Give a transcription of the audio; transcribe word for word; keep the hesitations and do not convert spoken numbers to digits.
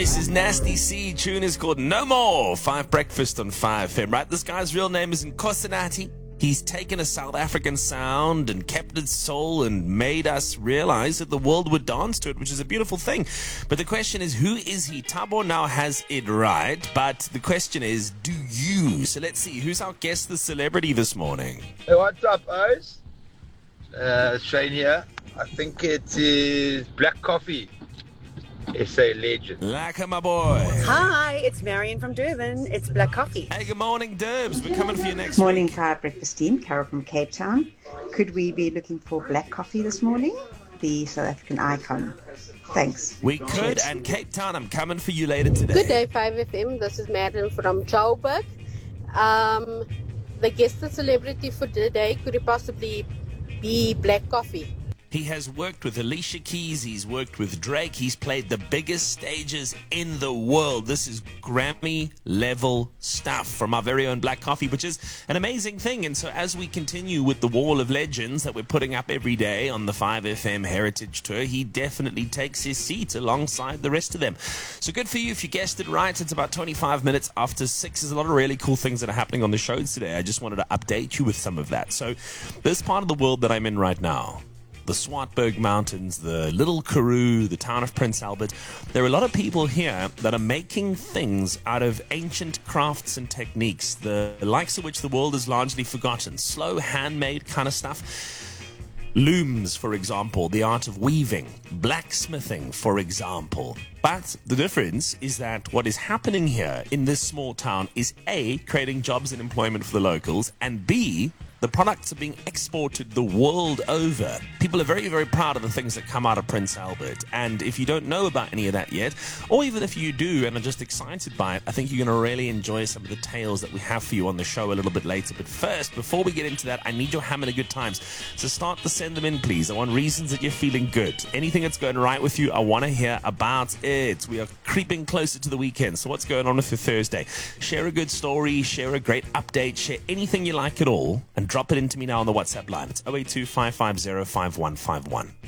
This is Nasty C. Tune is called No More. Five Breakfast on five F M, right? This guy's real name is Nkosinati. He's taken a South African sound and kept its soul and made us realize that the world would dance to it, which is a beautiful thing. But the question is, who is he? Thabo now has it right, but the question is, do you? So let's see, who's our guest, the celebrity this morning? Hey, what's up, guys? Uh, Shane here. I think it is Black Coffee. S A legend. Laka, my boy. Hi, it's Marion from Durban. It's Black Coffee. Hey, good morning, Derbs. We're coming for you next Morning, week. Fire Breakfast team. Carol from Cape Town. Could we be looking for Black Coffee this morning? The South African icon. Thanks. We could, and Cape Town, I'm coming for you later today. Good day, five F M. This is Madeline from Joburg. Um, the guest the celebrity for today, could it possibly be Black Coffee? He has worked with Alicia Keys, he's worked with Drake, he's played the biggest stages in the world. This is Grammy level stuff from our very own Black Coffee, which is an amazing thing. And so as we continue with the wall of legends that we're putting up every day on the five F M Heritage Tour, he definitely takes his seat alongside the rest of them. So good for you if you guessed it right. It's about twenty-five minutes after six. There's a lot of really cool things that are happening on the show today. I just wanted to update you with some of that. So this part of the world that I'm in right now, the Swartberg Mountains, the Little Karoo, the town of Prince Albert. There are a lot of people here that are making things out of ancient crafts and techniques, the likes of which the world has largely forgotten. Slow, handmade kind of stuff. Looms, for example, the art of weaving, blacksmithing, for example. But the difference is that what is happening here in this small town is A, creating jobs and employment for the locals, and B, the products are being exported the world over. People are very, very proud of the things that come out of Prince Albert. And if you don't know about any of that yet, or even if you do and are just excited by it, I think you're going to really enjoy some of the tales that we have for you on the show a little bit later. But first, before we get into that, I need your hammer and good times. So start to send them in, please. I want reasons that you're feeling good. Anything that's going right with you, I want to hear about it. We are creeping closer to the weekend. So what's going on with your Thursday? Share a good story, share a great update, share anything you like at all, and drop it into me now on the WhatsApp line. It's oh eight two, five five zero, five one five one.